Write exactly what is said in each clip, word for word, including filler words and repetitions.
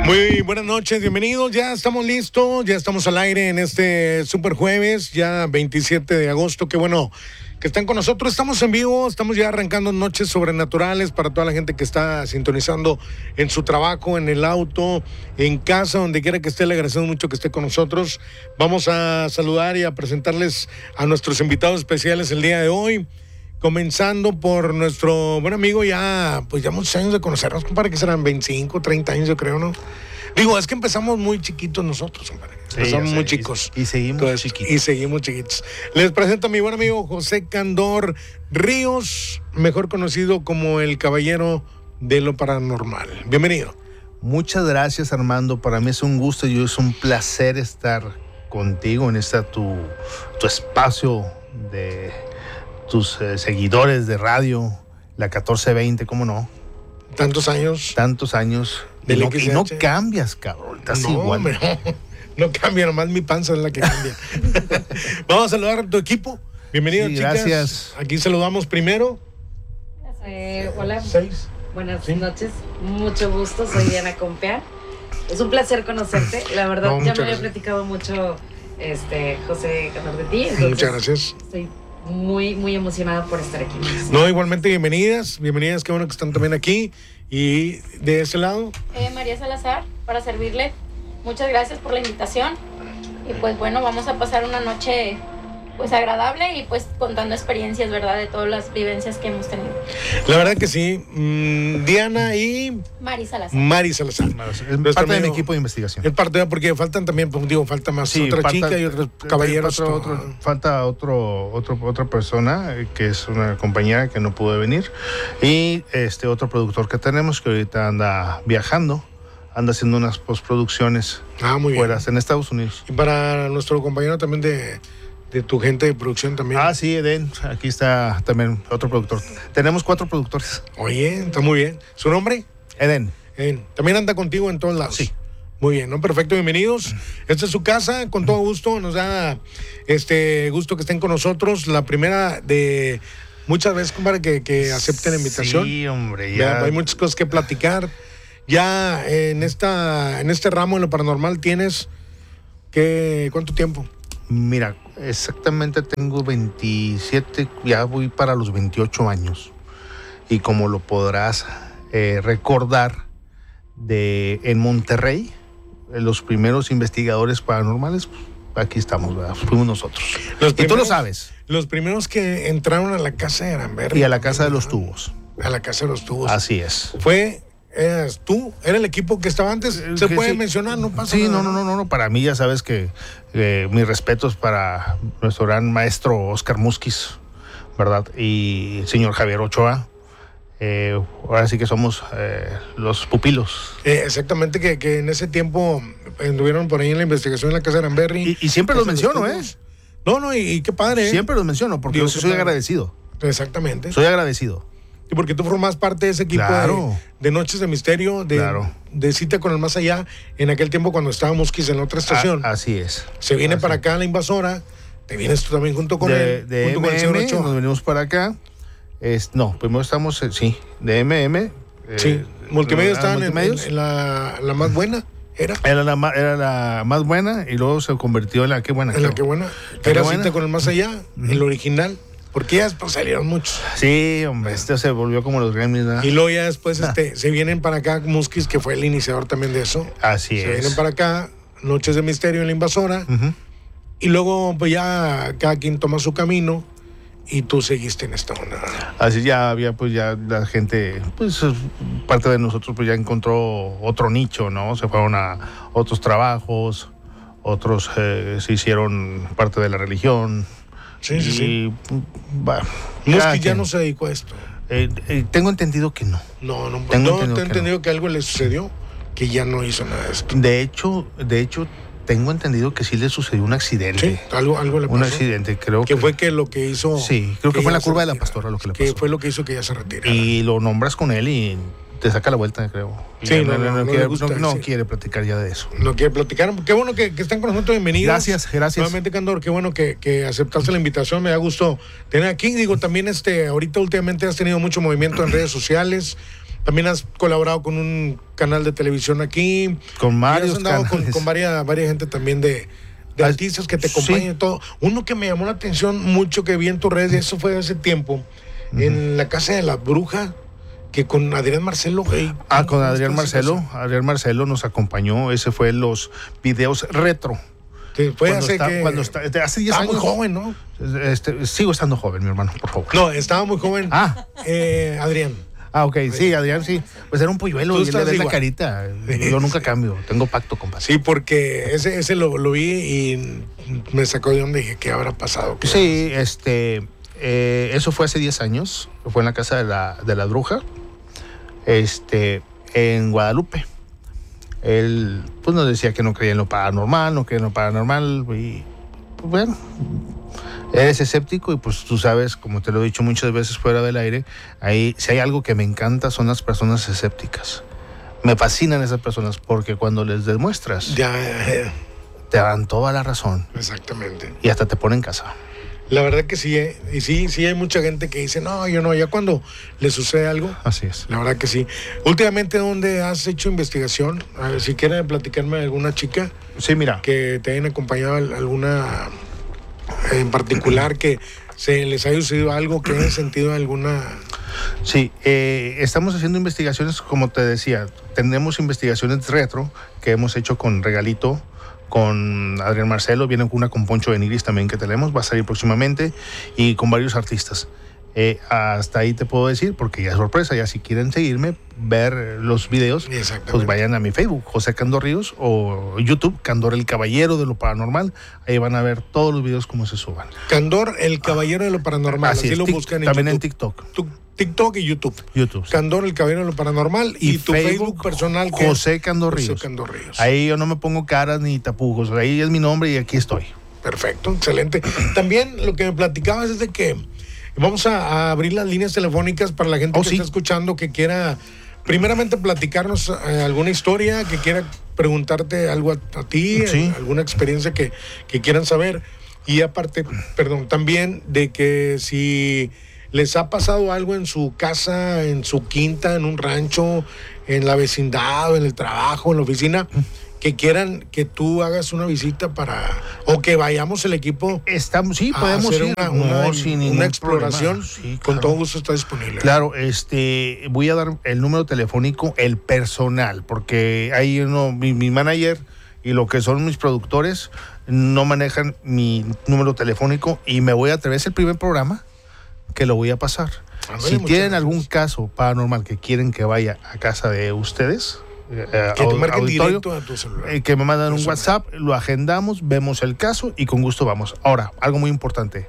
Muy buenas noches, bienvenidos, ya estamos listos, ya estamos al aire en este super jueves, ya veintisiete de agosto, qué bueno que están con nosotros, estamos en vivo, estamos ya arrancando Noches Sobrenaturales para toda la gente que está sintonizando en su trabajo, en el auto, en casa, donde quiera que esté, le agradecemos mucho que esté con nosotros. Vamos a saludar y a presentarles a nuestros invitados especiales el día de hoy. Comenzando por nuestro buen amigo, ya, pues ya muchos años de conocernos, compadre, que serán veinticinco, treinta años, yo creo, ¿no? Digo, es que empezamos muy chiquitos nosotros, compadre. Sí, empezamos o sea, muy chicos. Y, y seguimos Entonces, chiquitos. Y seguimos chiquitos. Les presento a mi buen amigo José Candor Ríos, mejor conocido como el Caballero de lo Paranormal. Bienvenido. Muchas gracias, Armando. Para mí es un gusto y es un placer estar contigo en este tu, tu espacio de tus eh, seguidores de radio, la catorce veinte, ¿cómo no? Tantos años. Tantos años. De y, no, X H. y no cambias, cabrón. Estás no, igual. Hombre, no, no cambia, nomás mi panza es la que cambia. Vamos a saludar a tu equipo. Bienvenido, Sí, chicas. gracias. Aquí saludamos primero. Eh, hola, Seis. buenas Sí. noches, mucho gusto, soy Diana Compeán. Es un placer conocerte, la verdad No, ya muchas me había gracias. platicado mucho este, José Candor de ti, entonces Muchas gracias. estoy muy, muy emocionada por estar aquí. No, igualmente bienvenidas, bienvenidas, qué bueno que están también aquí. Y de ese lado, Eh, María Salazar, para servirle. Muchas gracias por la invitación. Y pues bueno, vamos a pasar una noche pues agradable y pues contando experiencias, ¿verdad? De todas las vivencias que hemos tenido. la verdad que sí. Mm, Diana y Mari Salazar. Mari Salazar. Es Nuestro parte de mi amigo- equipo de investigación. Es parte de, porque faltan también, pues digo, falta más Sí, otra falta- chica y otros caballeros. Otro, otro- falta otro, otro, otra persona eh, que es una compañera que no pudo venir. Y este otro productor que tenemos que ahorita anda viajando, anda haciendo unas postproducciones Ah, muy bien. fuera en Estados Unidos. Y para nuestro compañero también de, de tu gente de producción también. Ah, sí, Eden, aquí está también otro productor. Tenemos cuatro productores. Oye, está muy bien. ¿Su nombre? Eden. Bien. También anda contigo en todos lados. Sí. Muy bien, ¿no? Perfecto, bienvenidos. Esta es su casa, con todo gusto. Nos da este gusto que estén con nosotros. La primera de muchas veces, compadre, que, que acepten la invitación. Sí, hombre, Ya, ya. hay muchas cosas que platicar. Ya en esta, en este ramo de lo paranormal tienes ¿qué, ¿cuánto tiempo? Mira, exactamente tengo veintisiete, ya voy para los veintiocho años. Y como lo podrás eh, recordar, de en Monterrey, eh, los primeros investigadores paranormales, pues, aquí estamos, ¿verdad? Fuimos nosotros. Los Y tú lo primeros- sabes. Los primeros que entraron a la casa de Aramberri. Y a la casa de los tubos. A la casa de los tubos. Así es. Fue, eras tú, era el equipo que estaba antes. Se Que puede sí. mencionar, no pasa Sí, nada. no, no, no, no, no. Para mí ya sabes que eh, mis respetos para nuestro gran maestro Oscar Musquiz, ¿verdad? Y el señor Javier Ochoa. Eh, ahora sí que somos eh, los pupilos. Eh, exactamente, que, que en ese tiempo estuvieron por ahí en la investigación en la casa de Aramberri. Y, y siempre los Casa de menciono, ¿eh? tubos. No, no, y, y qué padre, ¿eh? Siempre los menciono porque Digo, yo sí qué soy padre. agradecido. Exactamente. Soy agradecido. Y porque tú formas parte de ese equipo Claro. de, de Noches de Misterio, de, Claro. de Cita con el Más Allá, en aquel tiempo cuando estábamos quizá en la otra estación. A- así es. Se viene Así. para acá la invasora, te vienes tú también junto con de, él, de junto con el señor M M, Ochoa. nos venimos para acá. Es, no, primero estamos, eh, sí, de M M. eh, Sí, Multimedia ah, estaban en, Multimedios. en la, la más buena, era. Era la, ma- era la más buena y luego se convirtió en la que buena. En la creo. que buena, qué era buena. Cita con el Más Allá, el original, porque ya después salieron muchos. Sí, hombre, este se volvió como los Grammys, ¿verdad? Y luego ya después este, se vienen para acá Musquiz, que fue el iniciador también de eso. Así Se es. vienen para acá, Noches de Misterio en la invasora, Ujú. y luego pues ya cada quien toma su camino y tú seguiste en esta onda. Así ya había, pues ya la gente, pues parte de nosotros pues ya encontró otro nicho, ¿no? Se fueron a otros trabajos, otros eh, se hicieron parte de la religión. Sí, sí, y, sí. va, Musquiz cada ya quien. no se dedicó a esto. Eh, eh, tengo entendido que no. No, no, Tengo yo entendido te he que entendido que algo le sucedió, que ya no hizo nada de esto. De hecho, de hecho, tengo entendido que sí le sucedió un accidente. Sí, algo, algo le pasó. Un accidente, creo Que que fue que lo que hizo. Sí, creo que fue en ya la se curva de la retira. Pastora lo que le Que pasó. fue lo que hizo que ya se retirara. Y lo nombras con él y te saca la vuelta, creo. Y Sí, ya no, no, no le quiere, gusta, no- no sí. quiere platicar ya de eso. No quiere platicar. Qué bueno que, que están con nosotros, bienvenidos. Gracias, gracias. Nuevamente, Candor, qué bueno que, que aceptaste la invitación, me da gusto tener aquí. Digo, también este, ahorita últimamente has tenido mucho movimiento en redes sociales. también has colaborado con un canal de televisión aquí. Con varios has andado canales. con, con varias, varias gente también de, de artistas que te acompañan y sí. todo. Uno que me llamó la atención mucho que vi en tus redes, eso fue hace tiempo, uh-huh. en la Casa de la Bruja, que con Adrián Marcelo. Hey, ah, con Adrián Marcelo. Adrián Marcelo nos acompañó. Ese fue los videos retro. Sí, fue hace está, que... Cuando está, hace diez años. Estaba muy joven, ¿no? Este, sigo estando joven, mi hermano, por favor. No, estaba muy joven. Ah. Eh, Adrián. Ah, ok, sí, Adrián, sí. Pues era un polluelo y le ves igual. la carita. Yo nunca cambio, tengo pacto con Paz. Sí, porque ese, ese lo, lo vi y me sacó de donde dije, ¿qué habrá pasado? ¿Qué sí, este, eh, eso fue hace diez años, fue en la Casa de la, de la Bruja, este, en Guadalupe. Él, pues nos decía que no creía en lo paranormal, no creía en lo paranormal, y pues bueno... Eres escéptico y pues tú sabes, como te lo he dicho muchas veces fuera del aire, ahí si hay algo que me encanta son las personas escépticas. Me fascinan esas personas porque cuando les demuestras, ya, ya. te dan toda la razón. Exactamente. Y hasta te ponen en casa. La verdad que sí, ¿eh? Y sí, sí hay mucha gente que dice, no, yo no, ya cuando le sucede algo. Así es. La verdad que sí. Últimamente, ¿dónde has hecho investigación? A ver, si quieren platicarme de alguna chica. Sí, mira. Que te hayan acompañado alguna... en particular que se les haya sucedido algo, que hayan sentido alguna... Sí, eh, estamos haciendo investigaciones, como te decía, tenemos investigaciones retro que hemos hecho con Regalito, con Adrián Marcelo, viene con una con Poncho Beniris también que tenemos, va a salir próximamente, y con varios artistas. Eh, hasta ahí te puedo decir, porque ya es sorpresa, ya si quieren seguirme, ver los videos, pues vayan a mi Facebook, José Candor Ríos, o YouTube, Candor el Caballero de lo Paranormal, ahí van a ver todos los videos como se suban. Candor el Caballero de lo Paranormal, así, así es, lo tic, buscan en también YouTube. en TikTok. Tu, TikTok y YouTube. YouTube. Sí. Candor el Caballero de lo Paranormal y, y tu Facebook, Facebook personal. Que José Candor Ríos. José Candor Ríos. Ahí yo no me pongo caras ni tapujos, ahí es mi nombre y aquí estoy. Perfecto, excelente. También lo que me platicabas es de que vamos a, a abrir las líneas telefónicas para la gente oh, que sí. está escuchando, que quiera primeramente platicarnos eh, alguna historia, que quiera preguntarte algo a, a ti, sí. alguna experiencia que, que quieran saber. Y aparte, perdón, también de que si les ha pasado algo en su casa, en su quinta, en un rancho, en la vecindad, en el trabajo, en la oficina, que quieran que tú hagas una visita para, o que vayamos el equipo. Estamos, sí, podemos hacer ir. una, una, no, sin una exploración. Sí, claro. Con todo gusto está disponible. Claro, este, voy a dar el número telefónico, el personal, porque ahí uno, mi, mi manager y lo que son mis productores no manejan mi número telefónico y me voy a atrever, es el primer programa que lo voy a pasar. Andale, si tienen gracias. algún caso paranormal que quieren que vaya a casa de ustedes, eh, que te marquen auditorio, directo a tu celular. Eh, que me mandan un WhatsApp, lo agendamos, vemos el caso y con gusto vamos. Ahora, algo muy importante,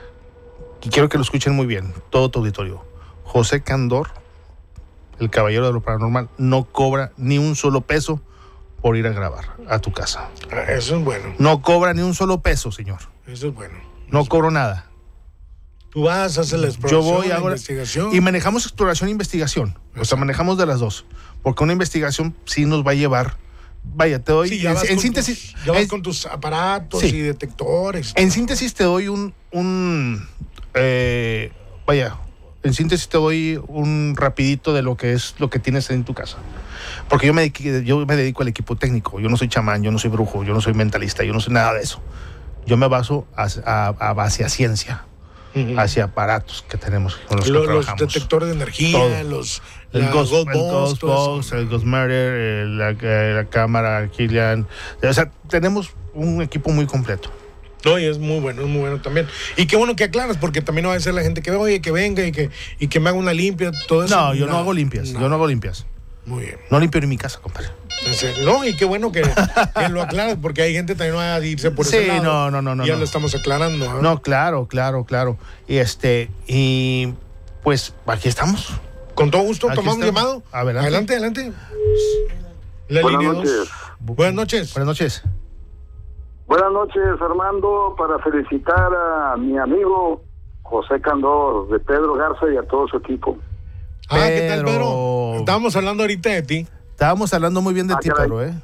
y quiero que lo escuchen muy bien, todo tu auditorio. José Candor, el Caballero de lo Paranormal, no cobra ni un solo peso por ir a grabar a tu casa. Eso es bueno. No cobra ni un solo peso, señor. Eso es bueno. No cobro nada. Tú vas, haces la exploración, Yo voy, la hago investigación. Y manejamos exploración e investigación. Exacto. O sea, manejamos de las dos. Porque una investigación sí nos va a llevar. Vaya, te doy. Sí, ya en, vas en con síntesis. Tus, ya vas en, con tus aparatos sí. y detectores. En síntesis, te doy un. un eh, vaya, en síntesis, te doy un rapidito de lo que es lo que tienes en tu casa. Porque yo me, yo me dedico al equipo técnico. Yo no soy chamán, yo no soy brujo, yo no soy mentalista, yo no soy nada de eso. Yo me baso a, a, a base a ciencia. Uh-huh. Hacia aparatos que tenemos con los, los, que trabajamos. Los detectores de energía, todo. los el Ghost, Ghost, el Ghost Box, el Ghost Murder, la, la cámara, Killian. O sea, tenemos un equipo muy completo. No, y es muy bueno, es muy bueno también. Y qué bueno que aclaras, porque también no va a ser la gente que oye, que venga y que, y que me haga una limpia, todo eso. No, yo no, no hago limpias, no. yo no hago limpias. Muy bien. No limpio ni mi casa, compadre. No, y qué bueno que, que lo aclaras, porque hay gente también no va a irse por sí, ese lado. Sí, no, no, no, no. Ya no. lo estamos aclarando. ¿eh? No, claro, claro, claro. Y este, y pues aquí estamos. Con todo gusto, tomamos un llamado. Adelante, adelante. adelante. La Buenas línea noches. dos. Buenas noches. Buenas noches. Buenas noches, Armando, para felicitar a mi amigo José Candor, de Pedro Garza y a todo su equipo. Ah, Pedro. ¿Qué tal, Pedro? Estábamos hablando ahorita de ti. Estábamos hablando muy bien de ah, ti, Pedro, ¿eh?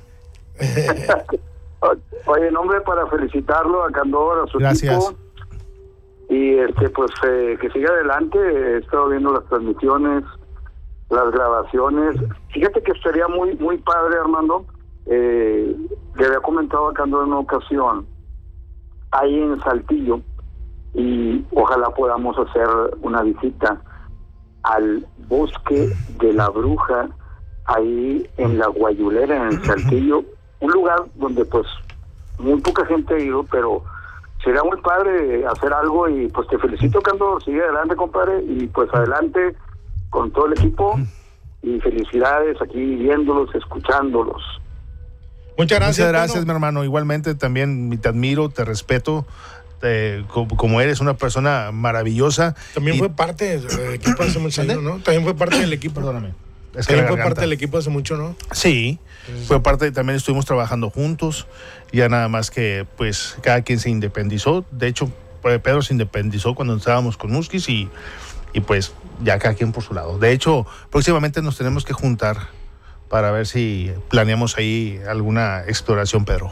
Oye, nombre para felicitarlo a Candor, a su Gracias. equipo. Y este, pues eh, que siga adelante. He estado viendo las transmisiones, las grabaciones. Fíjate que estaría muy muy padre, Armando. Eh, le había comentado acá en una ocasión, ahí en Saltillo, y ojalá podamos hacer una visita al bosque de la Bruja, ahí en la Guayulera, en Saltillo, un lugar donde pues muy poca gente ha ido, pero sería muy padre hacer algo. Y pues te felicito, Cando, sigue adelante, compadre, y pues adelante con todo el equipo, y felicidades aquí viéndolos, escuchándolos. Muchas gracias. Muchas gracias, Pedro. mi hermano. Igualmente también te admiro, te respeto, te, como, como eres una persona maravillosa. También y, fue parte del equipo hace mucho años, ¿no? También fue parte del equipo. Perdóname. Es que También la fue garganta. parte del equipo hace mucho, ¿no? Sí, fue parte, también estuvimos trabajando juntos, ya nada más que pues cada quien se independizó. De hecho, Pedro se independizó cuando estábamos con Musquis y, y pues ya cada quien por su lado. De hecho, próximamente nos tenemos que juntar para ver si planeamos ahí alguna exploración, Pedro.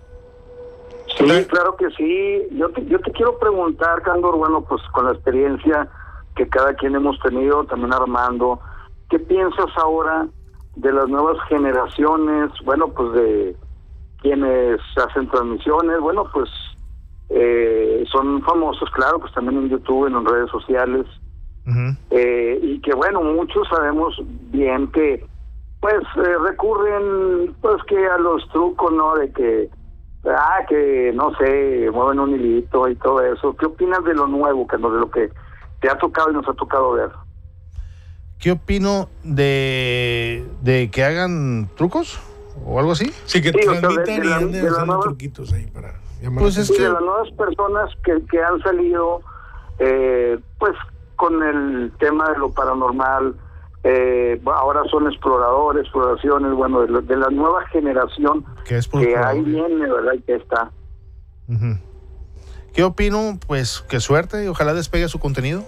Sí, claro que sí. Yo te, yo te quiero preguntar, Candor, bueno, pues con la experiencia que cada quien hemos tenido, también Armando, ¿qué piensas ahora de las nuevas generaciones? Bueno, pues de quienes hacen transmisiones, bueno, pues eh, son famosos, claro, pues también en YouTube, en las redes sociales, uh-huh. eh, y que bueno, muchos sabemos bien que pues eh, recurren pues que a los trucos, ¿no? De que, ah, que no sé, mueven un hilito y todo eso. ¿Qué opinas de lo nuevo, que de lo que te ha tocado y nos ha tocado ver? ¿Qué opino de, de que hagan trucos o algo así? Sí, que sí, transmitan o sea, de, de y la, anden de haciendo nuevas, truquitos ahí para llamar pues la es sí, que... de las nuevas personas que, que han salido, eh, pues con el tema de lo paranormal, eh, ahora son exploradores, exploraciones, bueno, de, lo, de la nueva generación que, es que ahí viene, ¿verdad? Y que está. Uh-huh. ¿Qué opino? Pues que suerte y ojalá despegue su contenido.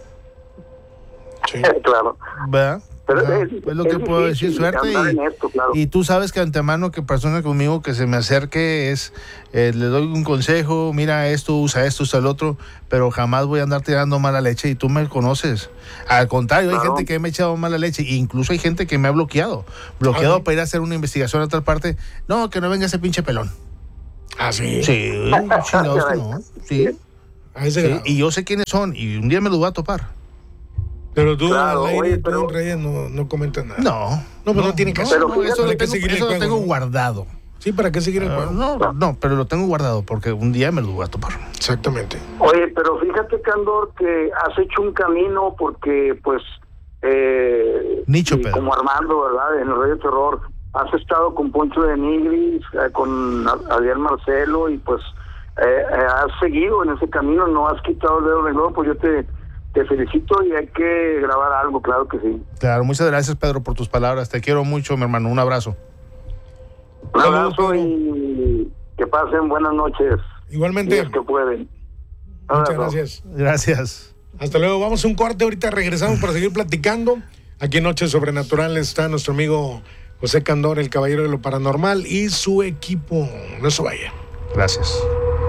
Sí. Claro. ¿Verdad? Pero Ajá, es, es lo es que puedo decir, suerte. Y, esto, claro. y tú sabes que antemano que persona conmigo que se me acerque es, eh, le doy un consejo, mira esto, usa esto, usa el otro, pero jamás voy a andar tirando mala leche y tú me conoces. Al contrario, claro. Hay gente que me ha echado mala leche, e incluso hay gente que me ha bloqueado, bloqueado ah, para ir a hacer una investigación a tal parte. No, que no venga ese pinche pelón. ¿Ah, sí? Sí, chingados que no, sí. A ese sí. Y yo sé quiénes son y un día me los voy a topar. Pero tú claro, al aire, oye, tú pero... en redes no, no comentas nada. No. No, pues no, no tiene caso. Pero no, eso lo que tengo, seguir eso el lo juego, tengo ¿no? guardado. Sí, ¿para qué seguir el juego? Uh, no, no, pero lo tengo guardado porque un día me lo voy a topar. Exactamente. Oye, pero fíjate, Candor, que has hecho un camino porque, pues, eh, Nicho, Pedro. Como Armando, ¿verdad? En el Radio Terror, has estado con Poncho de Nigris, eh, con Adrián Marcelo, y pues eh, eh, has seguido en ese camino, no has quitado el dedo del globo, pues yo te... Te felicito y hay que grabar algo, claro que sí. Claro, muchas gracias, Pedro, por tus palabras. Te quiero mucho, mi hermano. Un abrazo. Un abrazo y que pasen buenas noches. Igualmente. Si es que pueden. Muchas gracias. Gracias. Hasta luego. Vamos a un corte. Ahorita regresamos para seguir platicando. Aquí en Noches Sobrenaturales está nuestro amigo José Candor, el caballero de lo paranormal, y su equipo. No se vaya. Gracias.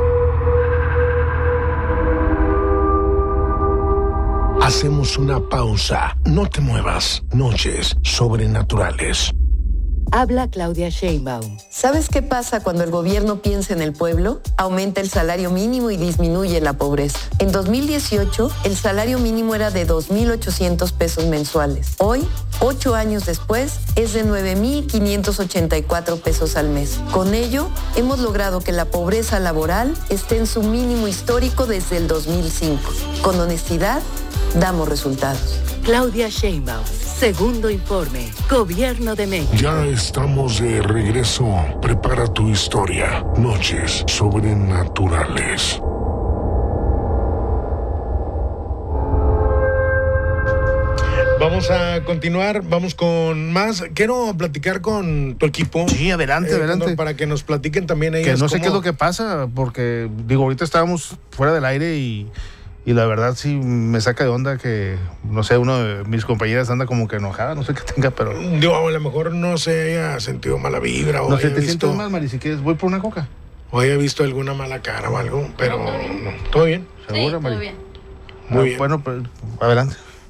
Hacemos una pausa. No te muevas. Noches Sobrenaturales. Habla Claudia Sheinbaum. ¿Sabes qué pasa cuando el gobierno piensa en el pueblo? Aumenta el salario mínimo y disminuye la pobreza. En dos mil dieciocho, el salario mínimo era de dos mil ochocientos pesos mensuales. Hoy, ocho años después, es de nueve mil quinientos ochenta y cuatro pesos al mes. Con ello, hemos logrado que la pobreza laboral esté en su mínimo histórico desde el dos mil cinco. Con honestidad, damos resultados. Claudia Sheinbaum, segundo informe, Gobierno de México. Ya estamos de regreso. Prepara tu historia. Noches Sobrenaturales. Vamos a continuar, vamos con más. Quiero platicar con tu equipo. Sí, adelante, eh, adelante. Para que nos platiquen también ellos. Que no sé cómo... qué es lo que pasa, porque, digo, ahorita estábamos fuera del aire y... Y la verdad sí me saca de onda que, no sé, uno de mis compañeras anda como que enojada, no sé qué tenga, pero... Yo a lo mejor no se haya sentido mala vibra o no haya sé, te visto... sientes mal, Mari, si quieres, voy por una coca. O haya visto alguna mala cara o algo, pero... No, todo bien. No, ¿todo bien? ¿Segura, sí, Mari? todo bien. Muy Ah, bien. Bueno, pues, adelante.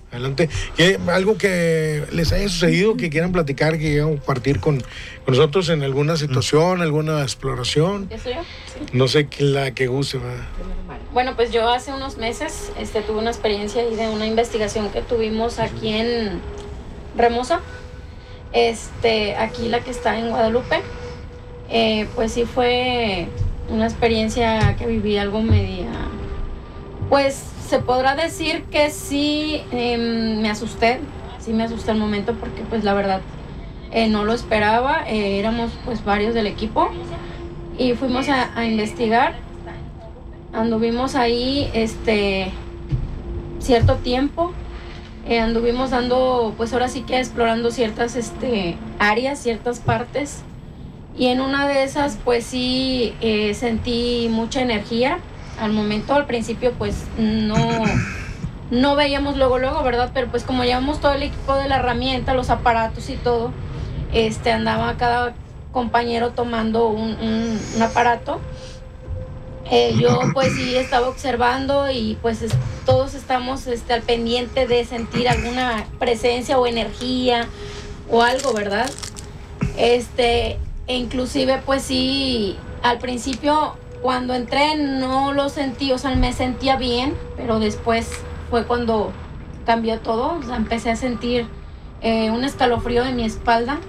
Adelante. ¿Qué, algo que les haya sucedido, que quieran platicar, que quieran compartir con, con nosotros en alguna situación, alguna exploración? ¿Eso yo? Sí. No sé qué la que guste, ¿verdad? Bueno, pues yo hace unos meses este, tuve una experiencia ahí de una investigación que tuvimos aquí en Remosa, este, aquí la que está en Guadalupe. Eh, pues sí fue una experiencia que viví algo media, pues se podrá decir que sí eh, me asusté, sí me asusté al momento porque pues la verdad eh, no lo esperaba, eh, éramos pues varios del equipo y fuimos a, a investigar, anduvimos ahí este cierto tiempo, eh, anduvimos dando pues ahora sí que explorando ciertas este, áreas, ciertas partes y en una de esas pues sí eh, sentí mucha energía. Al momento, al principio, pues no, no veíamos luego, luego, ¿verdad? Pero pues como llevamos todo el equipo de la herramienta, los aparatos y todo, este, andaba cada compañero tomando un, un, un aparato. Eh, yo pues sí estaba observando y pues es, todos estamos este, al pendiente de sentir alguna presencia o energía o algo, ¿verdad? Este, e inclusive pues sí, al principio... Cuando entré no lo sentí, o sea, me sentía bien, pero después fue cuando cambió todo, o sea, empecé a sentir eh, un escalofrío en mi espalda.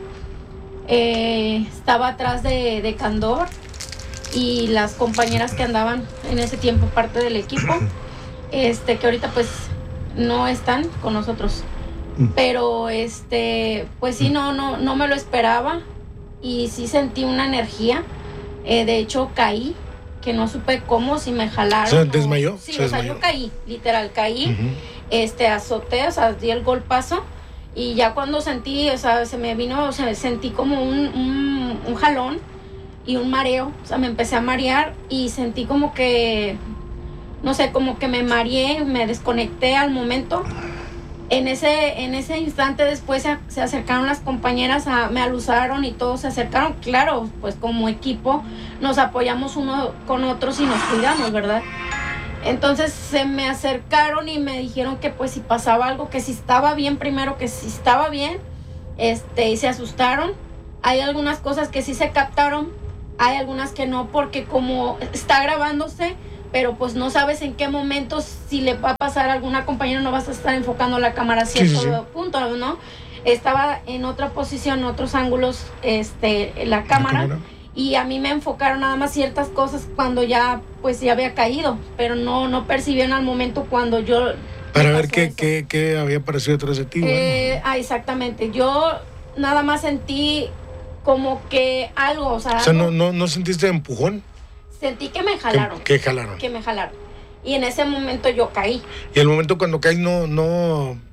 Eh, estaba atrás de, de Candor y las compañeras que andaban en ese tiempo parte del equipo, este, que ahorita pues no están con nosotros. Pero este, pues sí, no, no, no me lo esperaba y sí sentí una energía. Eh, de hecho caí, que no supe cómo, si me jalaron. ¿Se desmayó? Sí, ¿Se o sea, desmayó? yo caí, literal, caí, Uh-huh. este, azoté, o sea, di el golpazo, y ya cuando sentí, o sea, se me vino, o sea, sentí como un, un, un jalón y un mareo, o sea, me empecé a marear y sentí como que, no sé, como que me mareé, me desconecté al momento. En ese, en ese instante después se, se acercaron las compañeras, a, me alusaron y todos se acercaron. Claro, pues como equipo nos apoyamos uno con otros y nos cuidamos, ¿verdad? Entonces se me acercaron y me dijeron que pues si pasaba algo, que si estaba bien primero, que si estaba bien, este, y se asustaron. Hay algunas cosas que sí se captaron, hay algunas que no, porque como está grabándose, pero pues no sabes en qué momento, si le va a pasar a alguna compañera, no vas a estar enfocando la cámara a cierto Sí, sí, sí. punto, ¿no? Estaba en otra posición, otros ángulos, este, la cámara, cámara? y a mí me enfocaron nada más ciertas cosas cuando ya, pues ya había caído, pero no, no percibieron al momento cuando yo... Para me ver pasó qué, eso. qué, qué había aparecido detrás de ti. Eh, bueno. ah, exactamente, yo nada más sentí como que algo, o sea, O sea, algo- ¿no, no, ¿no sentiste empujón? sentí que me ¿Qué, jalaron, qué jalaron? que me jalaron, y en ese momento yo caí. Y al momento cuando caes no, no,